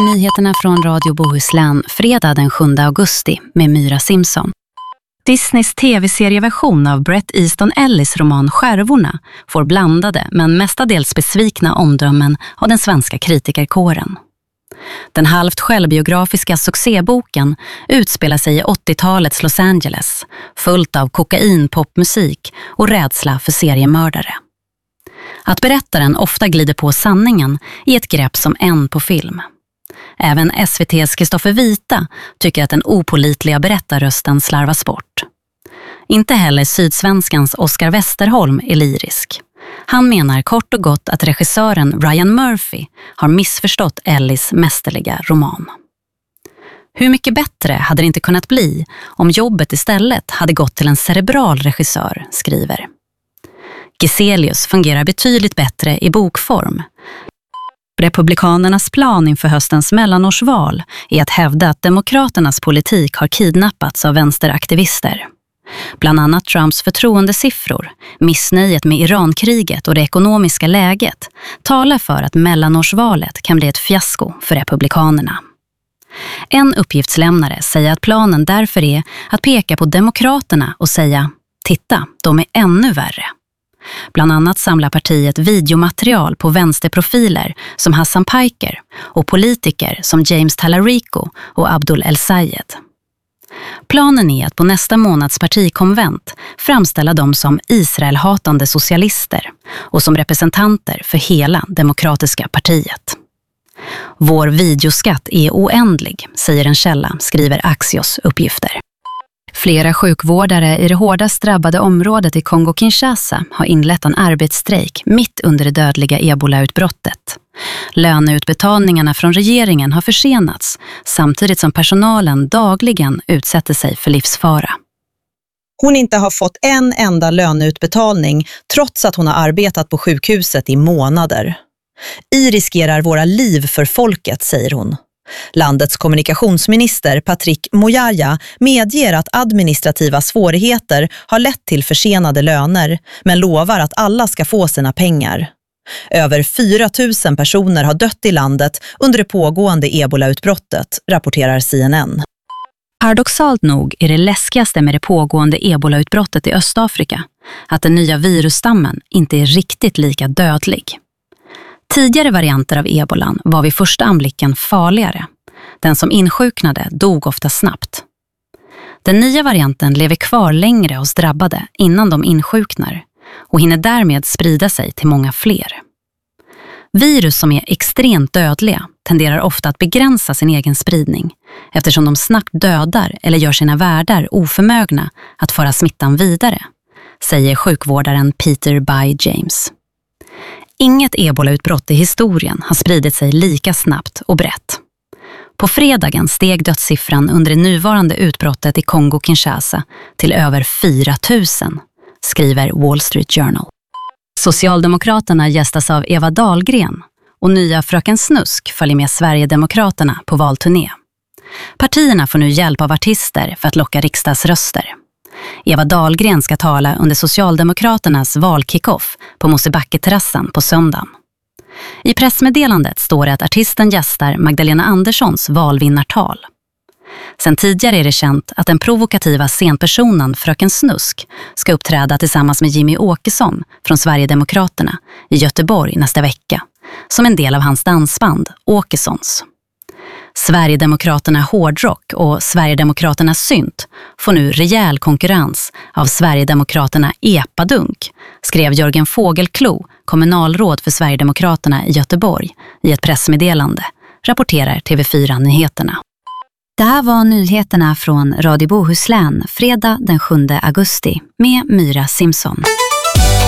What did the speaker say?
nyheterna från Radio Bohuslän fredag den 7 augusti med Myra Simpson. Disneys tv-serieversion av Bret Easton Ellis roman Skärvorna får blandade men mestadels besvikna omdömen av den svenska kritikerkåren. Den halvt självbiografiska succéboken utspelar sig i 80-talets Los Angeles, fullt av kokain, popmusik och rädsla för seriemördare. Att berättaren ofta glider på sanningen i ett grepp som en på film. Även SVT:s Kristoffer Vita tycker att den opålitliga berättarrösten slarvas bort. Inte heller Sydsvenskans Oscar Westerholm är lyrisk. Han menar kort och gott att regissören Ryan Murphy har missförstått Ellis mästerliga roman. Hur mycket bättre hade det inte kunnat bli om jobbet istället hade gått till en cerebral regissör, skriver. Geselius fungerar betydligt bättre i bokform. Republikanernas plan inför höstens mellanårsval är att hävda att demokraternas politik har kidnappats av vänsteraktivister. Bland annat Trumps förtroendesiffror, missnöjet med Irankriget och det ekonomiska läget talar för att mellanårsvalet kan bli ett fiasko för republikanerna. En uppgiftslämnare säger att planen därför är att peka på demokraterna och säga "Titta, de är ännu värre". Bland annat samlar partiet videomaterial på vänsterprofiler som Hassan Piker och politiker som James Talarico och Abdul El-Sayed. Planen är att på nästa månads partikonvent framställa dem som Israelhatande socialister och som representanter för hela demokratiska partiet. Vår videoskatt är oändlig, säger en källa, skriver Axios uppgifter. Flera sjukvårdare i det hårdast drabbade området i Kongo-Kinshasa har inlett en arbetsstrejk mitt under det dödliga ebola-utbrottet. Löneutbetalningarna från regeringen har försenats samtidigt som personalen dagligen utsätter sig för livsfara. Hon inte har fått en enda löneutbetalning trots att hon har arbetat på sjukhuset i månader. I riskerar våra liv för folket, säger hon. Landets kommunikationsminister Patrick Muyaya medger att administrativa svårigheter har lett till försenade löner, men lovar att alla ska få sina pengar. Över 4 000 personer har dött i landet under det pågående ebola-utbrottet, rapporterar CNN. Paradoxalt nog är det läskigaste med det pågående ebola-utbrottet i Östafrika att den nya virusstammen inte är riktigt lika dödlig. Tidigare varianter av ebolan var vid första anblicken farligare. Den som insjuknade dog ofta snabbt. Den nya varianten lever kvar längre hos drabbade innan de insjuknar och hinner därmed sprida sig till många fler. Virus som är extremt dödliga tenderar ofta att begränsa sin egen spridning eftersom de snabbt dödar eller gör sina värdar oförmögna att föra smittan vidare, säger sjukvårdaren Peter By James. Inget ebola-utbrott i historien har spridit sig lika snabbt och brett. På fredagen steg dödssiffran under det nuvarande utbrottet i Kongo-Kinshasa till över 4 000, skriver Wall Street Journal. Socialdemokraterna gästas av Eva Dahlgren och nya Fröken Snusk följer med Sverigedemokraterna på valturné. Partierna får nu hjälp av artister för att locka riksdagsröster. Eva Dahlgren ska tala under Socialdemokraternas valkickoff på Mosebacke-terrassen på söndagen. I pressmeddelandet står det att artisten gästar Magdalena Anderssons valvinnartal. Sen tidigare är det känt att den provokativa scenpersonen Fröken Snusk ska uppträda tillsammans med Jimmy Åkesson från Sverigedemokraterna i Göteborg nästa vecka, som en del av hans dansband Åkessons. Sverigedemokraterna Hårdrock och Sverigedemokraterna Synt får nu rejäl konkurrens av Sverigedemokraterna Epadunk, skrev Jörgen Fågelklo, kommunalråd för Sverigedemokraterna i Göteborg, i ett pressmeddelande, rapporterar TV4 Nyheterna. Det här var nyheterna från Radio Bohuslän fredag den 7 augusti med Myra Simpson.